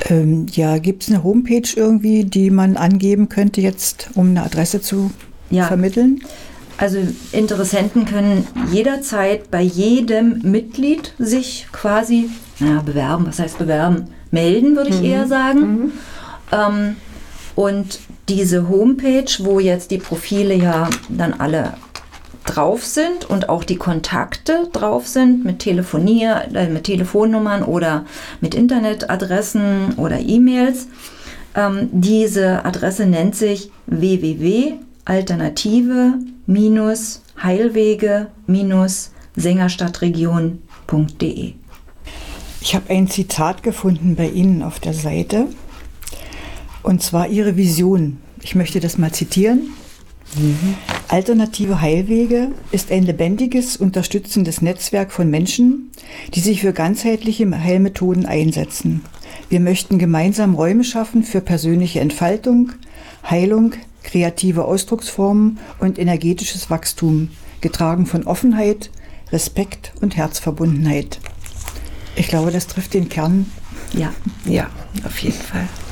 Ja, gibt es eine Homepage irgendwie, die man angeben könnte jetzt, um eine Adresse zu vermitteln? Also Interessenten können jederzeit bei jedem Mitglied sich quasi bewerben. Was heißt bewerben? Melden, würde ich eher sagen. Und diese Homepage, wo jetzt die Profile ja dann alle drauf sind und auch die Kontakte drauf sind mit Telefonnummern oder mit Internetadressen oder E-Mails. Diese Adresse nennt sich www.alternative-heilwege-sengerstadtregion.de. Ich habe ein Zitat gefunden bei Ihnen auf der Seite, und zwar Ihre Vision. Ich möchte das mal zitieren. Alternative Heilwege ist ein lebendiges, unterstützendes Netzwerk von Menschen, die sich für ganzheitliche Heilmethoden einsetzen. Wir möchten gemeinsam Räume schaffen für persönliche Entfaltung, Heilung, kreative Ausdrucksformen und energetisches Wachstum, getragen von Offenheit, Respekt und Herzverbundenheit. Ich glaube, das trifft den Kern. Ja, auf jeden Fall.